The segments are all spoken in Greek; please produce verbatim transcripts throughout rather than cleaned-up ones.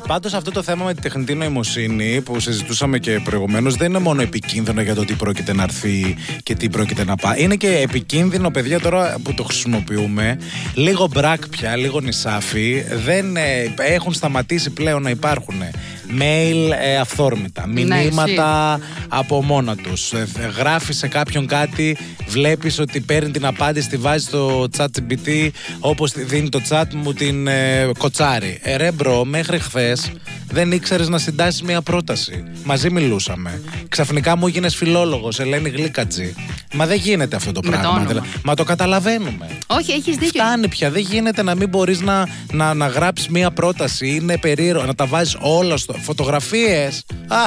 Πάντως αυτό το θέμα με τη τεχνητή νοημοσύνη που συζητούσαμε και προηγουμένως δεν είναι μόνο επικίνδυνο για το τι πρόκειται να έρθει και τι πρόκειται να πάει. Είναι και επικίνδυνο, παιδιά, τώρα που το χρησιμοποιούμε. Λίγο μπρακ πια, λίγο νησάφι. Δεν ε, έχουν σταματήσει πλέον να υπάρχουν mail ε, αυθόρμητα, μηνύματα ναι, από μόνα τους. Ε, γράφει σε κάποιον κάτι, βλέπεις ότι παίρνει την απάντηση, τη βάζει στο chat τζι πι τι όπως δίνει το chat μου την ε, κοτσάρι. Ε, ρε μπρο, μέχρι χθες δεν ήξερες να συντάσεις μια πρόταση. Μαζί μιλούσαμε. Ξαφνικά μου έγινες φιλόλογος, Ελένη Γλύκατζη. Μα δεν γίνεται αυτό το πράγμα. Το Μα το καταλαβαίνουμε. Όχι, έχεις δίκιο. Φτάνει πια. Δεν γίνεται να μην μπορείς να, να, να γράψεις μια πρόταση. Είναι περίεργο να τα βάζεις όλα στο. Φωτογραφίες.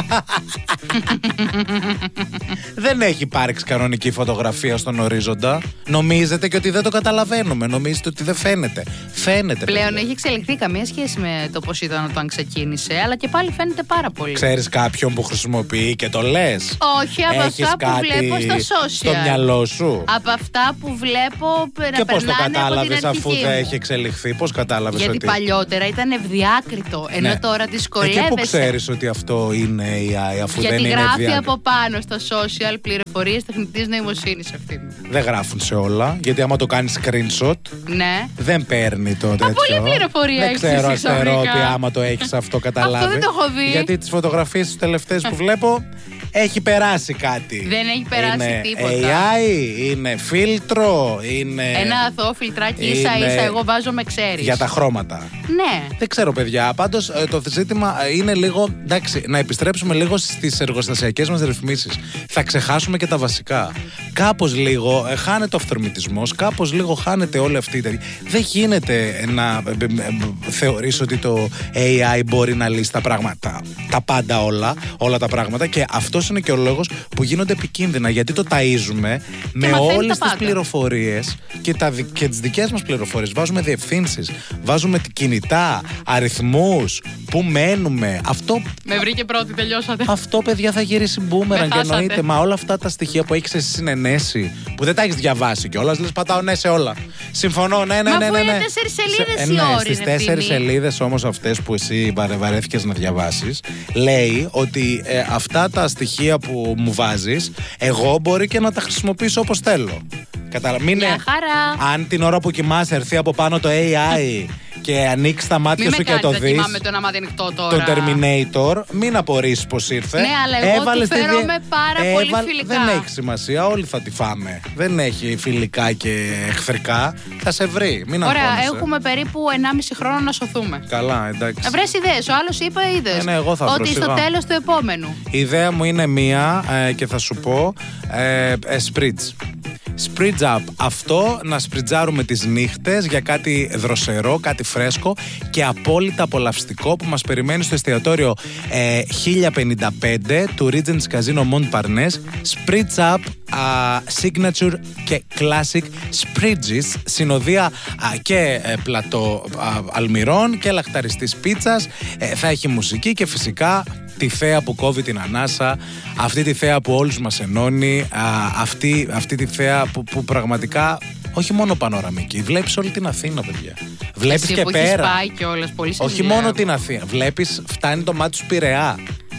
Δεν έχει υπάρξει κανονική φωτογραφία στον ορίζοντα. Νομίζετε και ότι δεν το καταλαβαίνουμε. Νομίζετε ότι δεν φαίνεται. Φαίνεται. Πλέον παιδιά. Έχει εξελιχθεί, καμία σχέση με το πώς ήταν όταν ξεκίνησε, αλλά και πάλι φαίνεται πάρα πολύ. Ξέρεις κάποιον που χρησιμοποιεί και το λες? Όχι, από Έχεις αυτά που βλέπω στα social. Στο μυαλό σου. Από αυτά που βλέπω να και πώς το κατάλαβες αφού δεν έχει εξελιχθεί? Πώς κατάλαβες? Γιατί ότι... παλιότερα ήταν ευδιάκριτο, ενώ ναι. τώρα δυσκολεύεσαι. Και πού ξέρεις ότι αυτό είναι έι άι αφού Γιατί δεν είναι γράφει ευδιάκριτο? από πάνω στα social πληροφορίες τεχνητής νοημοσύνης αυτή. Δεν γράφουν σε όλα, γιατί άμα το κάνεις screenshot ναι. δεν παίρνει το τέτοιο. Μα πολλή πληροφορία έχεις. Δεν ξέρω αστερό ότι άμα το έχεις αυτό καταλάβει. Αυτό δεν το έχω δει. Γιατί τις φωτογραφίες τις τελευταίες που βλέπω έχει περάσει κάτι. Δεν έχει περάσει είναι τίποτα. έι άι, είναι φίλτρο, είναι... Ένα αθώο φιλτράκι ίσα ίσα εγώ βάζω με ξέρεις. Για τα χρώματα. Ναι. Δεν ξέρω, παιδιά. Πάντως το ζήτημα είναι λίγο, εντάξει, να επιστρέψουμε λίγο στις εργοστασιακές μας ρυθμίσεις. Θα ξεχάσουμε και τα βασικά. Κάπως λίγο ε, χάνεται ο αυθορμητισμός, κάπως λίγο χάνεται όλη αυτή η τέτοια. Δεν γίνεται να ε, ε, ε, θεωρείς ότι το έι άι μπορεί να λύσει τα πράγματα. Τα πάντα όλα, όλα τα πράγματα, και αυτός είναι και ο λόγος που γίνονται επικίνδυνα. Γιατί το ταΐζουμε με όλες τις πληροφορίες και, τα, και τις δικές μας πληροφορίες. Βάζουμε διευθύνσεις, βάζουμε κινητά, αριθμούς, πού μένουμε. Αυτό. Με βρήκε πρώτη, τελειώσατε. Αυτό, παιδιά, θα γυρίσει μπούμεραν και εννοείται. Μα όλα αυτά τα στοιχεία που έχεις εσύ συνενέσει, που δεν τα έχεις διαβάσει κιόλας, λες πατάω ναι σε όλα. Συμφωνώ, ναι, ναι, ναι. ναι, ναι. Μα αφού είναι τέσσερις σελίδες Σε, η ώρα. Στις τέσσερις σελίδες όμως αυτές που εσύ βαρεθήκες να διαβάσεις, λέει ότι ε, αυτά τα στοιχεία που μου βάζεις, εγώ μπορεί και να τα χρησιμοποιήσω όπως θέλω. Κατάλα... Μην Μια χαρά. Αν την ώρα που κοιμάσαι έρθει από πάνω το έι άι και ανοίξει τα μάτια μην σου και το δεις. Μην με κάνεις να το μάτι ανοιχτό τώρα. Το Terminator, μην απορρίσεις πως ήρθε. Ναι, αλλά εγώ Έβαλες του φέρομαι τη... πάρα Έβαλ... πολύ φιλικά. Δεν έχει σημασία, όλοι θα τη φάμε. Δεν έχει φιλικά και εχθρικά. Θα σε βρει, μην αγχώνεσαι. Ωραία, έχουμε περίπου ενάμιση χρόνο να σωθούμε. Καλά, εντάξει. Βρες ιδέες, ο άλλος είπε είδες. Ναι, ναι, εγώ θα ότι στο τέλος του επόμενου. Η ιδέα μου είναι μία ε, και θα σου πω ε, ε, σπριτζ. Spritz up. Αυτό να σπριτζάρουμε τις νύχτες για κάτι δροσερό, κάτι φρέσκο και απόλυτα απολαυστικό που μας περιμένει στο εστιατόριο ε, χίλια πενήντα πέντε του Regents Casino Montparnasse. Spritz up, α, signature και classic spritz, συνοδεία α, και ε, πλατό α, αλμυρών και λαχταριστής πίτσας. Ε, θα έχει μουσική και φυσικά τη θέα που κόβει την ανάσα, αυτή τη θέα που όλους μας ενώνει, α, αυτή, αυτή τη θέα που, που πραγματικά όχι μόνο πανοραμική, βλέπεις όλη την Αθήνα, παιδιά. Βλέπεις εσύ και που πέρα. Πάει και όλες, πολύ όχι μόνο την Αθήνα, βλέπεις, φτάνει το μάτι σου Πειραιά.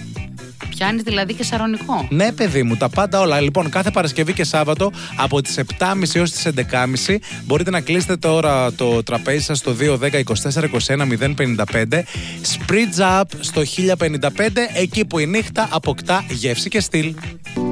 Πιάνεις δηλαδή και Σαρονικό. Ναι, παιδί μου, τα πάντα όλα. Λοιπόν, κάθε Παρασκευή και Σάββατο από τις επτά και μισή έως τις έντεκα και μισή μπορείτε να κλείσετε τώρα το τραπέζι σας στο δύο ένα μηδέν είκοσι τέσσερα είκοσι ένα μηδέν πενήντα πέντε. Spritz up στο χίλια πενήντα πέντε, εκεί που η νύχτα αποκτά γεύση και στυλ.